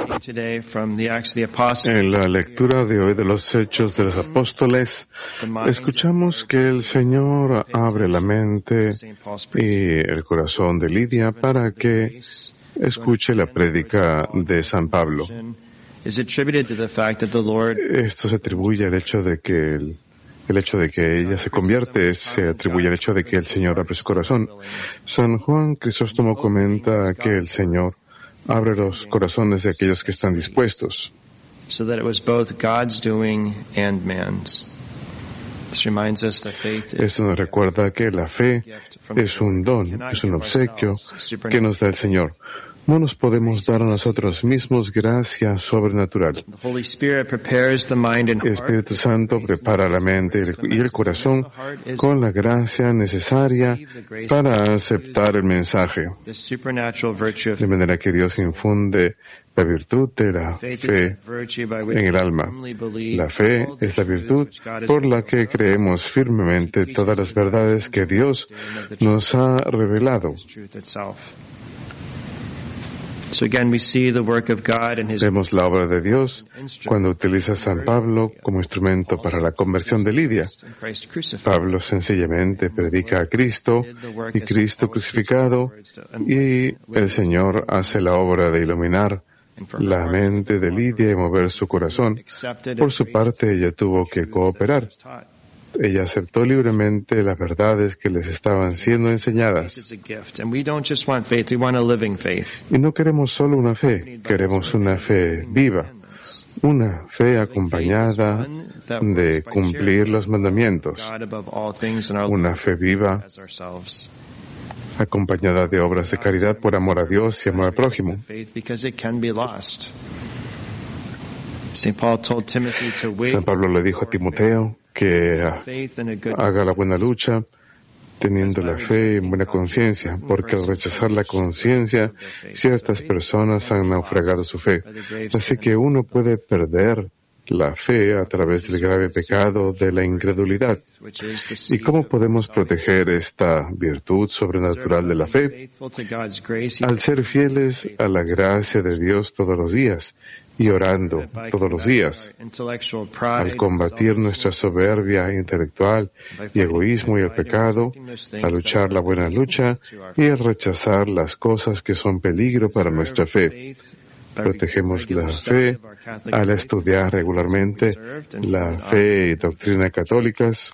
En la lectura de hoy de los Hechos de los Apóstoles, escuchamos que el Señor abre la mente y el corazón de Lidia para que escuche la prédica de San Pablo. Esto se atribuye al hecho de que el hecho de que ella se convierte se atribuye al hecho de que el Señor abre su corazón. San Juan Crisóstomo comenta que el Señor abre los corazones de aquellos que están dispuestos. Esto nos recuerda que la fe es un don, es un obsequio que nos da el Señor. No nos podemos dar a nosotros mismos gracia sobrenatural. El Espíritu Santo prepara la mente y el corazón con la gracia necesaria para aceptar el mensaje. De manera que Dios infunde la virtud de la fe en el alma. La fe es la virtud por la que creemos firmemente todas las verdades que Dios nos ha revelado. Vemos la obra de Dios cuando utiliza a San Pablo como instrumento para la conversión de Lidia. Pablo sencillamente predica a Cristo y Cristo crucificado, y el Señor hace la obra de iluminar la mente de Lidia y mover su corazón. Por su parte, ella tuvo que cooperar. Ella aceptó libremente las verdades que les estaban siendo enseñadas. Y no queremos solo una fe, queremos una fe viva, una fe acompañada de cumplir los mandamientos, una fe viva acompañada de obras de caridad por amor a Dios y amor al prójimo. San Pablo le dijo a Timoteo que haga la buena lucha teniendo la fe en buena conciencia, porque al rechazar la conciencia, ciertas personas han naufragado su fe. Así que uno puede perder la fe a través del grave pecado de la incredulidad. ¿Y cómo podemos proteger esta virtud sobrenatural de la fe? Al ser fieles a la gracia de Dios todos los días y orando todos los días, al combatir nuestra soberbia intelectual y egoísmo y el pecado, al luchar la buena lucha y al rechazar las cosas que son peligro para nuestra fe. Protegemos la fe al estudiar regularmente la fe y doctrina católicas.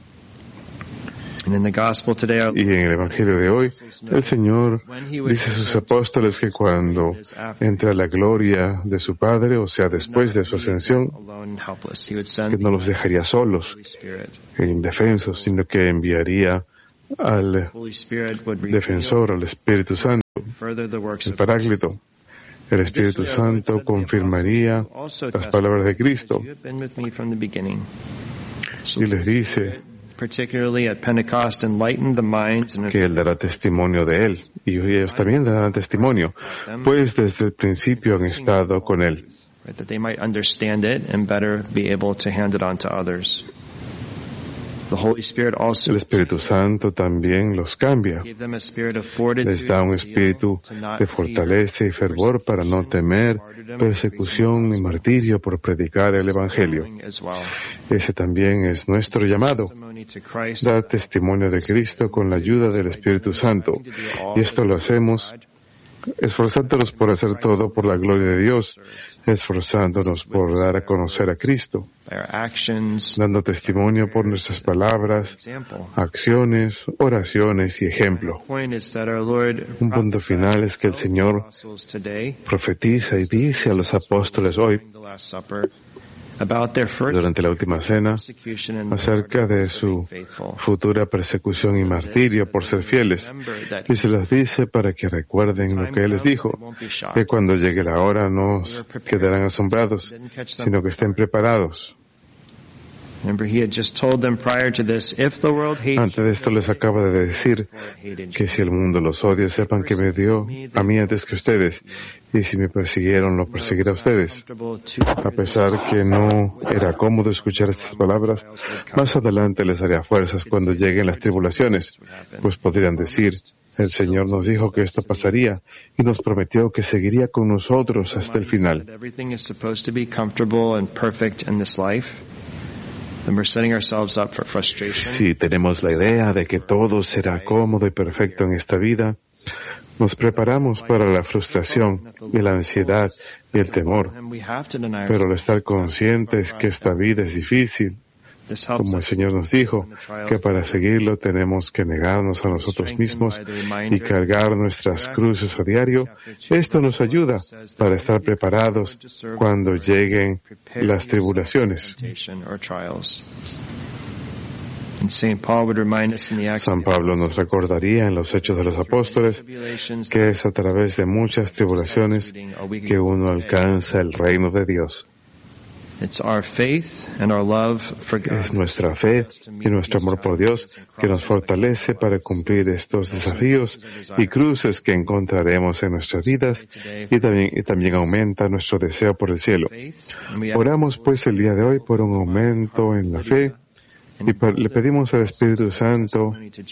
Y en el Evangelio de hoy, el Señor dice a sus apóstoles que cuando entra la gloria de su Padre, o sea, después de su ascensión, que no los dejaría solos e indefensos, sino que enviaría al defensor, al Espíritu Santo, el Paráclito. El Espíritu Santo confirmaría las palabras de Cristo y les dice que Él dará testimonio de Él, y ellos también darán testimonio, pues desde el principio han estado con Él. El Espíritu Santo también los cambia. Les da un espíritu de fortaleza y fervor para no temer persecución y martirio por predicar el Evangelio. Ese también es nuestro llamado, dar testimonio de Cristo con la ayuda del Espíritu Santo. Y esto lo hacemos esforzándonos por hacer todo por la gloria de Dios, esforzándonos por dar a conocer a Cristo, dando testimonio por nuestras palabras, acciones, oraciones y ejemplo. Un punto final es que el Señor profetiza y dice a los apóstoles hoy, durante la última cena, acerca de su futura persecución y martirio por ser fieles, y se los dice para que recuerden lo que Él les dijo, que cuando llegue la hora no quedarán asombrados, sino que estén preparados. Antes de esto les acaba de decir que si el mundo los odia, sepan que me dio a mí antes que ustedes, y si me persiguieron, lo perseguirá a ustedes. A pesar que no era cómodo escuchar estas palabras, más adelante les haré fuerzas cuando lleguen las tribulaciones, pues podrían decir, El Señor nos dijo que esto pasaría y nos prometió que seguiría con nosotros hasta el final. Si tenemos la idea de que todo será cómodo y perfecto en esta vida, nos preparamos para la frustración y la ansiedad y el temor. Pero al estar conscientes que esta vida es difícil, como el Señor nos dijo, que para seguirlo tenemos que negarnos a nosotros mismos y cargar nuestras cruces a diario, esto nos ayuda para estar preparados cuando lleguen las tribulaciones. San Pablo nos recordaría en los Hechos de los Apóstoles que es a través de muchas tribulaciones que uno alcanza el reino de Dios. Es nuestra fe y nuestro amor por Dios que nos fortalece para cumplir estos desafíos y cruces que encontraremos en nuestras vidas y también aumenta nuestro deseo por el cielo. Oramos pues el día de hoy por un aumento en la fe y le pedimos al Espíritu Santo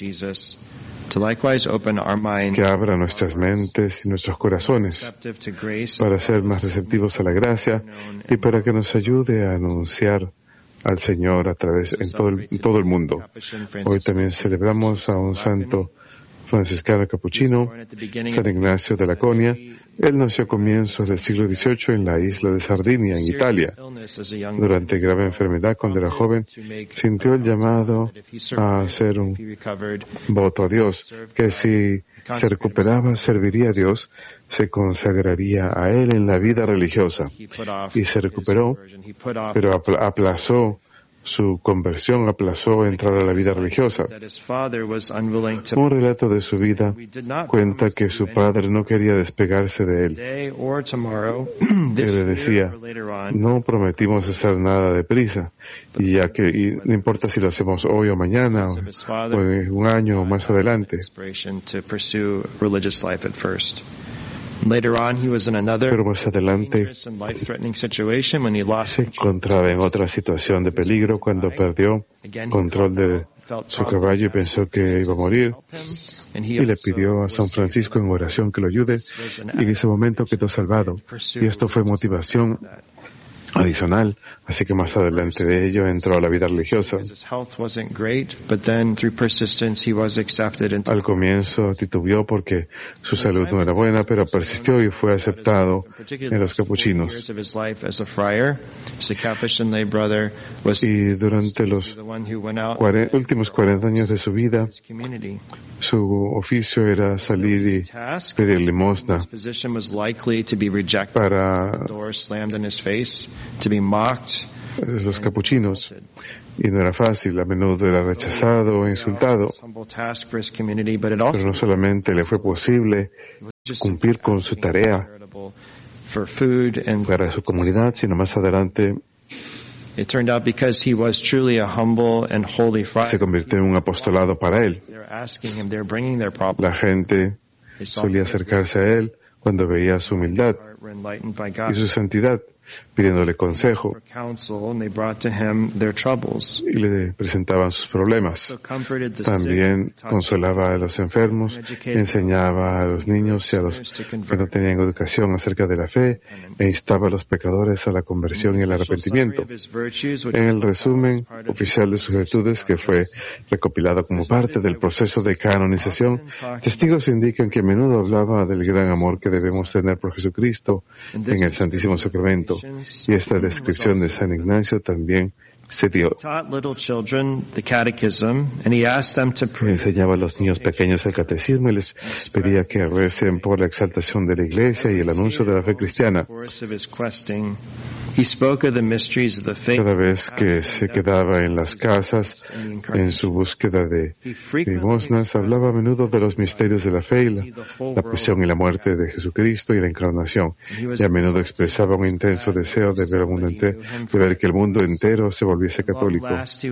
que abra nuestras mentes y nuestros corazones para ser más receptivos a la gracia y para que nos ayude a anunciar al Señor a través en todo el mundo. Hoy también celebramos a un santo franciscano capuchino, San Ignacio de Laconia. Él nació a comienzos del siglo XVIII en la isla de Sardinia, en Italia. Durante grave enfermedad, cuando era joven, sintió el llamado a hacer un voto a Dios, que si se recuperaba, serviría a Dios, se consagraría a Él en la vida religiosa. Y se recuperó, pero aplazó su conversión, aplazó entrar a la vida religiosa. Un relato de su vida cuenta que su padre no quería despegarse de él. Él le decía, no prometimos hacer nada deprisa, y no importa si lo hacemos hoy o mañana, o en un año o más adelante. Pero más adelante se encontraba en otra situación de peligro cuando perdió control de su caballo y pensó que iba a morir. Y le pidió a San Francisco en oración que lo ayude, y en ese momento quedó salvado. Y esto fue motivación adicional, así que más adelante de ello entró a la vida religiosa. Al comienzo titubeó porque su salud no era buena, pero persistió y fue aceptado en los capuchinos. Y durante los últimos 40 años de su vida, su oficio era salir y pedir limosna para los capuchinos, y no era fácil, a menudo era rechazado o insultado, pero no solamente le fue posible cumplir con su tarea para su comunidad, sino más adelante se convirtió en un apostolado para él. La gente solía acercarse a él cuando veía su humildad y su santidad, pidiéndole consejo, y le presentaban sus problemas. También consolaba a los enfermos, enseñaba a los niños y a los que no tenían educación acerca de la fe, e instaba a los pecadores a la conversión y el arrepentimiento. En el resumen oficial de sus virtudes, que fue recopilado como parte del proceso de canonización, testigos indican que a menudo hablaba del gran amor que debemos tener por Jesucristo en el Santísimo Sacramento. Y esta descripción de San Ignacio también se dio. Enseñaba a los niños pequeños el catecismo y les pedía que recen por la exaltación de la Iglesia y el anuncio de la fe cristiana. Cada vez que se quedaba en las casas en su búsqueda de limosnas, hablaba a menudo de los misterios de la fe y la pasión y la muerte de Jesucristo y la encarnación. Y a menudo expresaba un intenso deseo de ver el mundo entero, de ver que el mundo entero se volviese católico.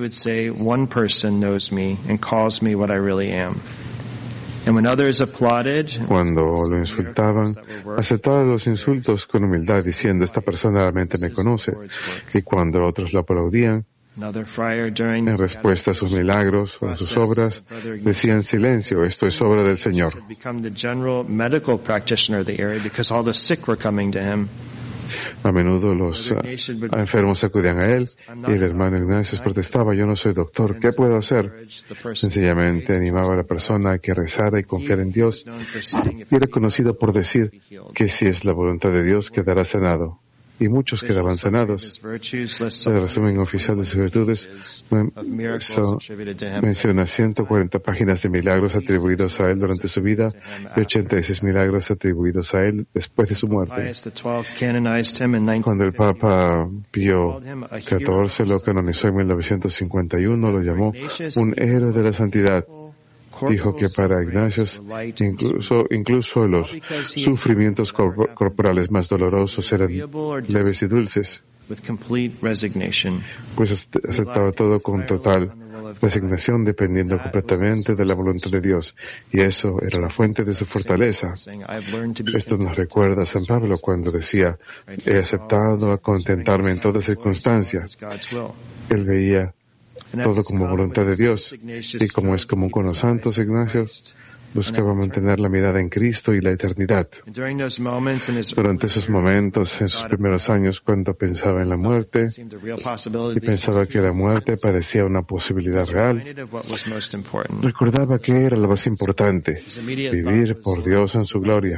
Cuando lo insultaban, aceptaba los insultos con humildad, diciendo, esta persona realmente me conoce. Y cuando otros lo aplaudían, En respuesta a sus milagros o a sus obras, decían silencio, esto es obra del Señor. A menudo los enfermos acudían a él y el hermano Ignacio protestaba, yo no soy doctor, ¿qué puedo hacer? Sencillamente animaba a la persona a que rezara y confiara en Dios y era conocido por decir que si es la voluntad de Dios quedará sanado. Y muchos quedaban sanados. El resumen oficial de sus virtudes menciona 140 páginas de milagros atribuidos a él durante su vida y 86 milagros atribuidos a él después de su muerte. Cuando el Papa Pío XIV lo canonizó en 1951, lo llamó un héroe de la santidad. Dijo que para Ignacio incluso los sufrimientos corporales más dolorosos eran leves y dulces, pues aceptaba todo con total resignación, dependiendo completamente de la voluntad de Dios, y eso era la fuente de su fortaleza. Esto nos recuerda a San Pablo cuando decía, he aceptado a contentarme en todas circunstancias. Él veía todo como voluntad de Dios, y como es común con los santos, Ignacio buscaba mantener la mirada en Cristo y la eternidad. Durante esos momentos, en sus primeros años, cuando pensaba en la muerte y pensaba que la muerte parecía una posibilidad real, recordaba que era lo más importante, vivir por Dios en su gloria.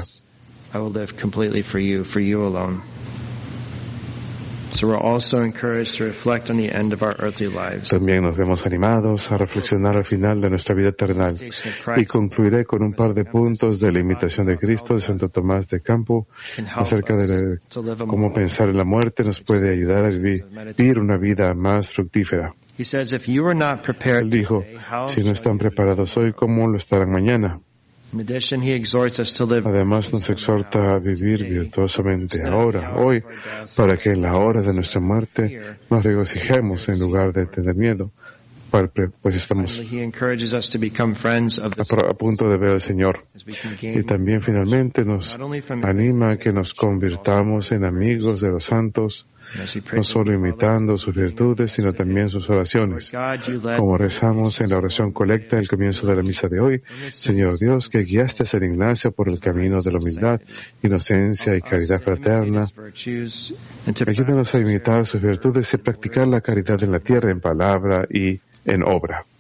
También nos vemos animados a reflexionar al final de nuestra vida terrenal. Y concluiré con un par de puntos de la imitación de Cristo de Santo Tomás de Campo acerca de cómo pensar en la muerte nos puede ayudar a vivir una vida más fructífera. Él dijo, si no están preparados hoy, ¿cómo lo estarán mañana? Además, nos exhorta a vivir virtuosamente ahora, hoy, para que en la hora de nuestra muerte nos regocijemos en lugar de tener miedo, pues estamos a punto de ver al Señor. Y también finalmente nos anima a que nos convirtamos en amigos de los santos, no solo imitando sus virtudes, sino también sus oraciones. Como rezamos en la oración colecta al comienzo de la misa de hoy, Señor Dios, que guiaste a San Ignacio por el camino de la humildad, inocencia y caridad fraterna, ayúdanos a imitar sus virtudes y practicar la caridad en la tierra, en palabra y en obra.